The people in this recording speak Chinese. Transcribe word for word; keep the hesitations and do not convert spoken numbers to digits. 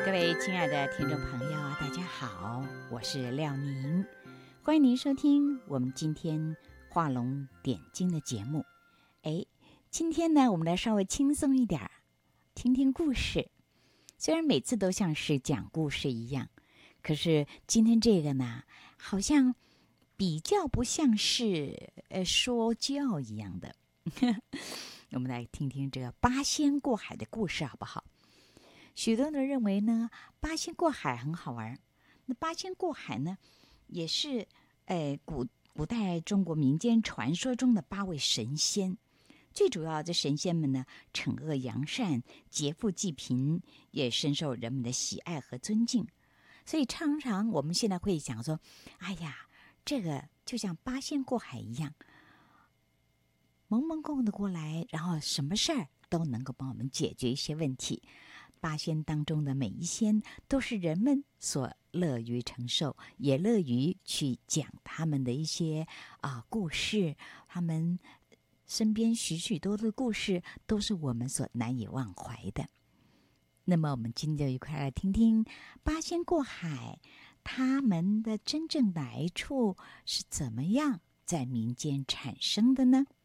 各位亲爱的听众朋友，大家好，我是廖宁，欢迎您收听我们今天画龙点睛的节目。哎，今天呢，我们来稍微轻松一点，听听故事。虽然每次都像是讲故事一样，可是今天这个呢，好像比较不像是呃说教一样的。我们来听听这个八仙过海的故事好不好？许多人认为呢，八仙过海很好玩。那八仙过海呢，也是呃古古代中国民间传说中的八位神仙。最主要的神仙们呢，惩恶扬善，劫富济贫，也深受人们的喜爱和尊敬。所以常常我们现在会讲说，哎呀，这个就像八仙过海一样，蒙蒙共的过来，然后什么事儿都能够帮我们解决一些问题。八仙当中的每一仙都是人们所乐于承受，也乐于去讲他们的一些啊故事，他们身边许许多多的故事都是我们所难以忘怀的。那么我们今天就一块来听听八仙过海，他们的真正来处是怎么样在民间产生的呢？